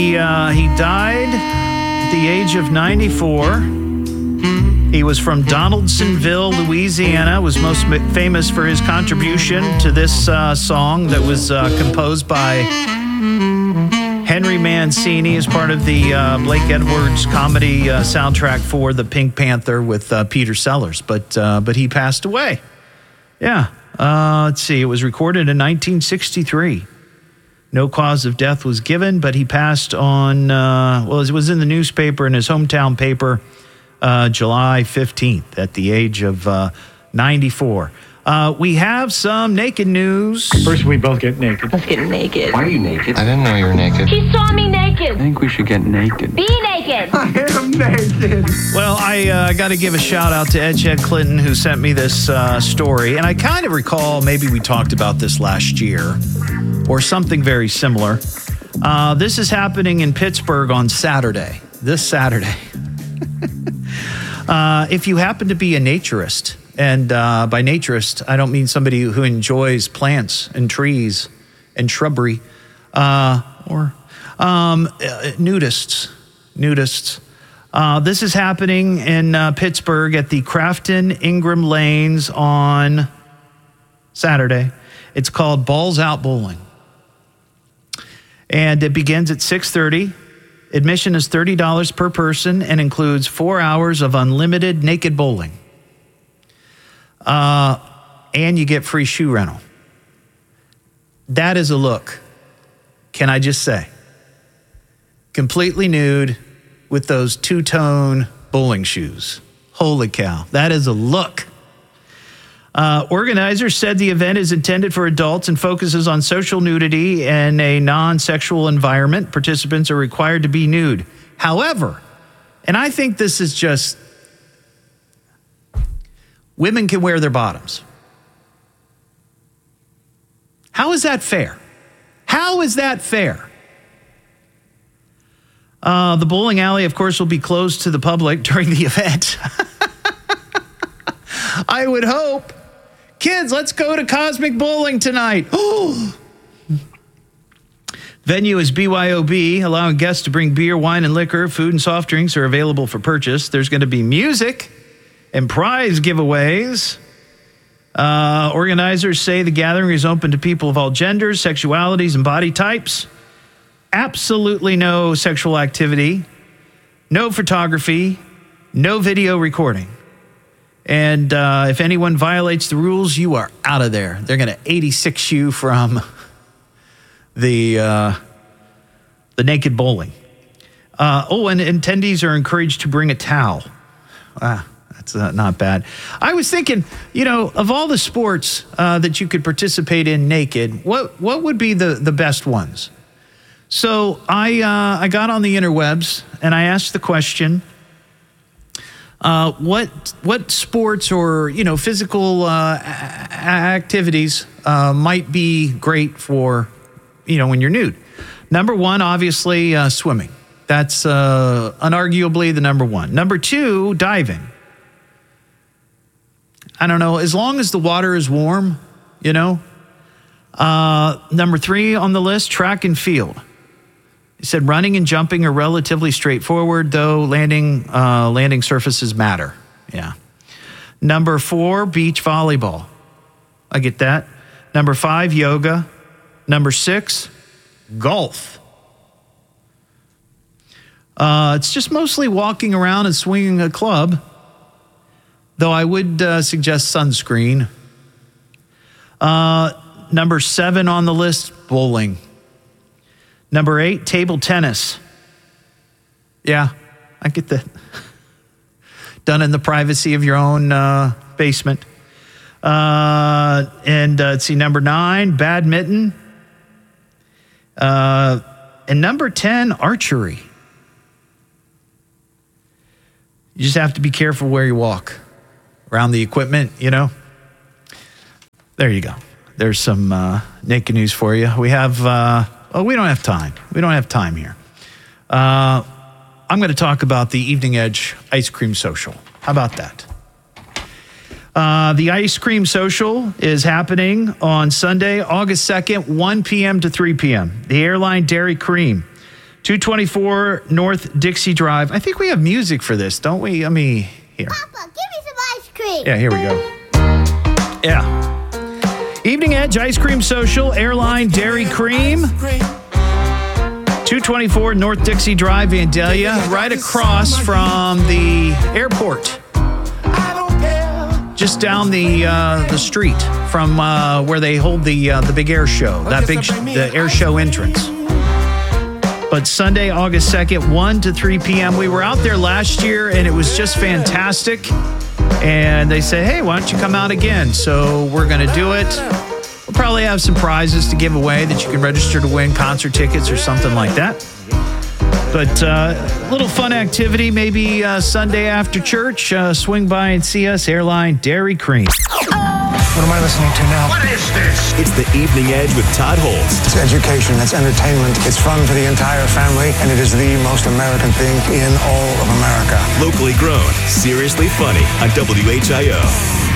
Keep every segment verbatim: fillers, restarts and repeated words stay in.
He, uh, he died at the age of ninety-four. He was from Donaldsonville, Louisiana, was most famous for his contribution to this uh, song that was uh, composed by Henry Mancini as part of the uh, Blake Edwards comedy uh, soundtrack for The Pink Panther with uh, Peter Sellers. But, uh, but he passed away. Yeah. Uh, let's see. It was recorded in nineteen sixty-three. No cause of death was given, but he passed on, uh, well, it was in the newspaper, in his hometown paper, uh, July fifteenth, at the age of uh, ninety-four. Uh, we have some naked news. First, we both get naked. Let's get naked. Why are you naked? I didn't know you were naked. He saw me naked. I think we should get naked. Be naked. I am naked. Well, I uh, got to give a shout out to Ed Chet Clinton, who sent me this uh, story. And I kind of recall maybe we talked about this last year or something very similar. Uh, this is happening in Pittsburgh on Saturday, this Saturday. uh, if you happen to be a naturist, and uh, by naturist, I don't mean somebody who enjoys plants and trees and shrubbery, uh, or um, uh, nudists, nudists. Uh, this is happening in uh, Pittsburgh at the Crafton Ingram Lanes on Saturday. It's called Balls Out Bowling. And it begins at six thirty. Admission is thirty dollars per person and includes four hours of unlimited naked bowling. Uh, and you get free shoe rental. That is a look, can I just say? Completely nude with those two-tone bowling shoes. Holy cow, that is a look. Uh, organizers said the event is intended for adults and focuses on social nudity in a non-sexual environment. Participants are required to be nude. However, and I think this is just, women can wear their bottoms. How is that fair? How is that fair? Uh, the bowling alley, of course, will be closed to the public during the event. I would hope. Kids, let's go to Cosmic Bowling tonight. Oh. Venue is B Y O B, allowing guests to bring beer, wine, and liquor. Food and soft drinks are available for purchase. There's going to be music and prize giveaways. Uh, organizers say the gathering is open to people of all genders, sexualities, and body types. Absolutely no sexual activity, no photography, no video recording. And uh, if anyone violates the rules, you are out of there. They're going to eighty-six you from the uh, the naked bowling. Uh, oh, and attendees are encouraged to bring a towel. Ah, that's uh, not bad. I was thinking, you know, of all the sports uh, that you could participate in naked, what what would be the, the best ones? So I uh, I got on the interwebs and I asked the question, uh, what what sports or, you know, physical uh, a- activities uh, might be great for, you know, when you're nude? Number one, obviously, uh, swimming. That's uh, unarguably the number one. Number two, diving. I don't know, as long as the water is warm, you know. Uh, number three on the list, track and field. He said running and jumping are relatively straightforward, though landing uh, landing surfaces matter. Yeah. Number four, beach volleyball. I get that. Number five, yoga. Number six, golf. Uh, it's just mostly walking around and swinging a club, though I would uh, suggest sunscreen. Uh, number seven on the list, bowling. Number eight, table tennis. Yeah, I get that. Done in the privacy of your own uh, basement. Uh, and uh, let's see, number nine, badminton. Uh, and number ten, archery. You just have to be careful where you walk around the equipment, you know. There you go. There's some uh, naked news for you. We have... Uh, Oh, we don't have time. We don't have time here. Uh, I'm going to talk about the Evening Edge Ice Cream Social. How about that? Uh, the Ice Cream Social is happening on Sunday, August second, one p.m. to three p.m. The Airline Dairy Cream, two twenty-four North Dixie Drive. I think we have music for this, don't we? Let me, here. Papa, give me some ice cream. Yeah, here we go. Yeah. Evening Edge Ice Cream Social, Airline Dairy Cream. two twenty-four North Dixie Drive, Vandalia, right across from the airport. Just down the uh, the street from uh, where they hold the uh, the big air show, that big sh- the air show entrance. But Sunday, August second, one to three p.m. We were out there last year, and it was just fantastic. And they said, hey, why don't you come out again? So we're going to do it. We'll probably have some prizes to give away that you can register to win, concert tickets or something like that. But a uh, little fun activity, maybe uh, Sunday after church, uh, swing by and see us, Airline Dairy Cream. What am I listening to now? What is this? It's the Evening Edge with Todd Holst. It's education, it's entertainment, it's fun for the entire family, and it is the most American thing in all of America. Locally grown, seriously funny on W H I O.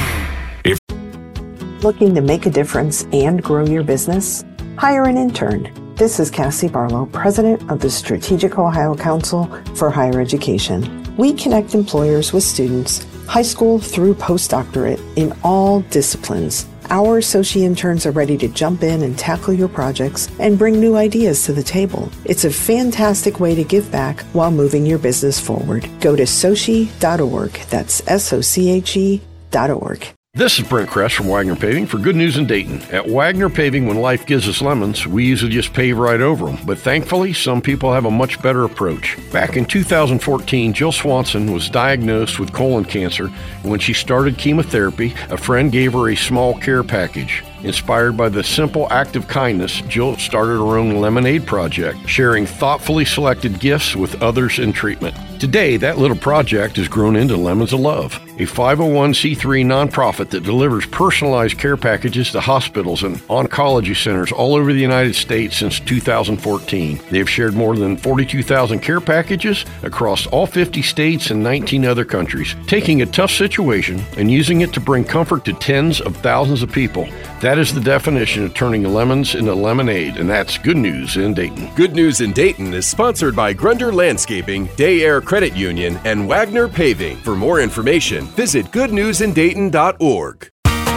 If Looking to make a difference and grow your business? Hire an intern. This is Cassie Barlow, president of the Strategic Ohio Council for Higher Education. We connect employers with students, high school through postdoctorate, in all disciplines. Our associate interns are ready to jump in and tackle your projects and bring new ideas to the table. It's a fantastic way to give back while moving your business forward. Go to sochi dot org. That's S O C H E dot org. This is Brent Kress from Wagner Paving for Good News in Dayton. At Wagner Paving, when life gives us lemons, we usually just pave right over them. But thankfully, some people have a much better approach. Back in two thousand fourteen, Jill Swanson was diagnosed with colon cancer. When she started chemotherapy, a friend gave her a small care package. Inspired by the simple act of kindness, Jill started her own lemonade project, sharing thoughtfully selected gifts with others in treatment. Today, that little project has grown into Lemons of Love, a five oh one c three nonprofit that delivers personalized care packages to hospitals and oncology centers all over the United States since two thousand fourteen. They have shared more than forty-two thousand care packages across all fifty states and nineteen other countries, taking a tough situation and using it to bring comfort to tens of thousands of people. That is the definition of turning lemons into lemonade, and that's Good News in Dayton. Good News in Dayton is sponsored by Grunder Landscaping, Day Air Credit Union, and Wagner Paving. For more information, visit good news in dayton dot org.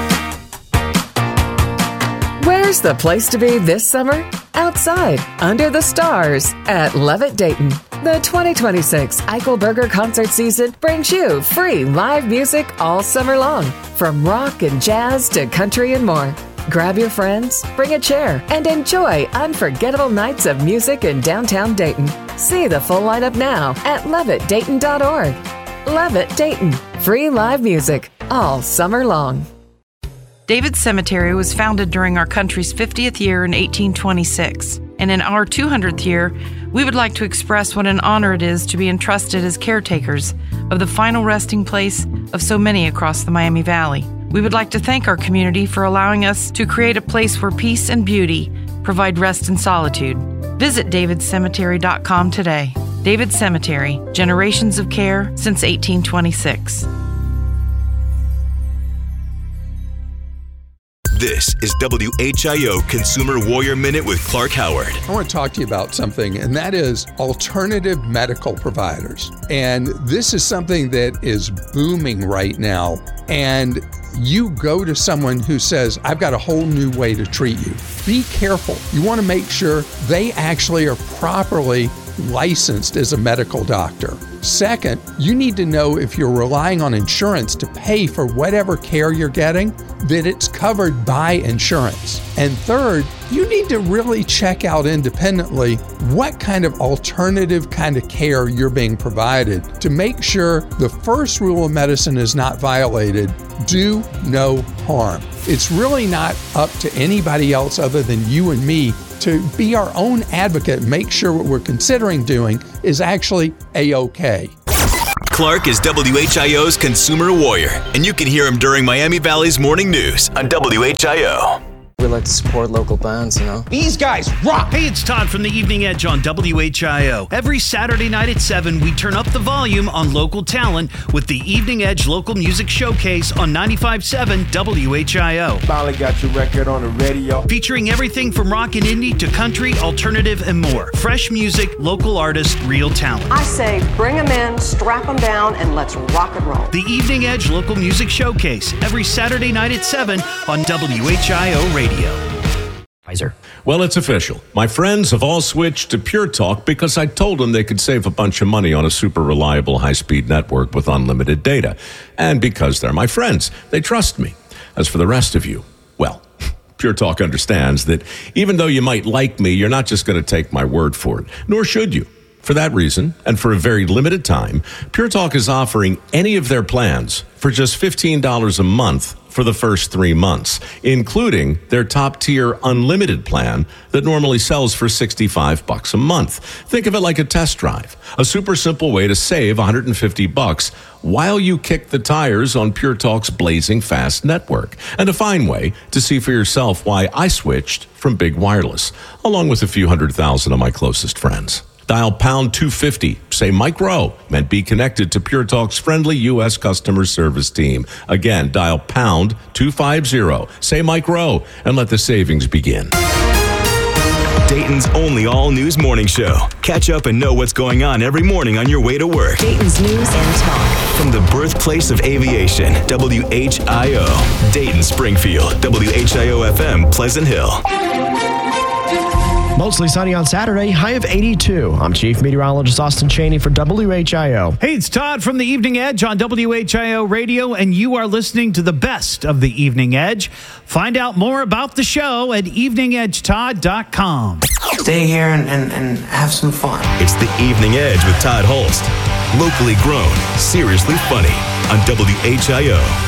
Where's the place to be this summer? Outside, under the stars, at Levitt Dayton. The twenty twenty-six Eichelberger concert season brings you free live music all summer long, from rock and jazz to country and more. Grab your friends, bring a chair, and enjoy unforgettable nights of music in downtown Dayton. See the full lineup now at levitt dayton dot org. Levitt Dayton, free live music all summer long. David's Cemetery was founded during our country's fiftieth year in eighteen twenty-six. And in our two hundredth year, we would like to express what an honor it is to be entrusted as caretakers of the final resting place of so many across the Miami Valley. We would like to thank our community for allowing us to create a place where peace and beauty provide rest and solitude. Visit david cemetery dot com today. David Cemetery, generations of care since eighteen twenty-six. This is W H I O Consumer Warrior Minute with Clark Howard. I want to talk to you about something, and that is alternative medical providers. And this is something that is booming right now. And you go to someone who says, I've got a whole new way to treat you. Be careful. You want to make sure they actually are properly licensed as a medical doctor. Second, you need to know if you're relying on insurance to pay for whatever care you're getting, that it's covered by insurance. And third, you need to really check out independently what kind of alternative kind of care you're being provided to make sure the first rule of medicine is not violated: do no harm. It's really not up to anybody else other than you and me to be our own advocate and make sure what we're considering doing is actually A-OK. Clark is W H I O's Consumer Warrior, and you can hear him during Miami Valley's morning news on W H I O. We like to support local bands, you know. These guys rock! Hey, it's Todd from the Evening Edge on W H I O. Every Saturday night at seven, we turn up the volume on local talent with the Evening Edge Local Music Showcase on ninety-five point seven W H I O. Finally got your record on the radio. Featuring everything from rock and indie to country, alternative, and more. Fresh music, local artists, real talent. I say bring them in, strap them down, and let's rock and roll. The Evening Edge Local Music Showcase, every Saturday night at seven on W H I O Radio. Well, it's official. My friends have all switched to Pure Talk because I told them they could save a bunch of money on a super reliable high-speed network with unlimited data. And because they're my friends, they trust me. As for the rest of you, well, Pure Talk understands that even though you might like me, you're not just going to take my word for it, nor should you. For that reason, and for a very limited time, Pure Talk is offering any of their plans for just fifteen dollars a month for the first three months, including their top-tier unlimited plan that normally sells for sixty-five bucks a month. Think of it like a test drive, a super simple way to save one hundred fifty bucks while you kick the tires on Pure Talk's blazing fast network, and a fine way to see for yourself why I switched from big wireless, along with a few hundred thousand of my closest friends. Dial pound two fifty, say Mike Rowe, and be connected to Pure Talk's friendly U S customer service team. Again, dial pound two fifty, say Mike Rowe, and let the savings begin. Dayton's only all-news morning show. Catch up and know what's going on every morning on your way to work. Dayton's News and Talk. From the birthplace of aviation, W H I O. Dayton, Springfield, W H I O F M, Pleasant Hill. Mostly sunny on Saturday, high of eighty-two. I'm Chief Meteorologist Austin Cheney for W H I O. Hey, it's Todd from the Evening Edge on W H I O Radio, and you are listening to the best of the Evening Edge. Find out more about the show at evening edge todd dot com. Stay here and, and, and have some fun. It's the Evening Edge with Todd Holst. Locally grown, seriously funny on W H I O.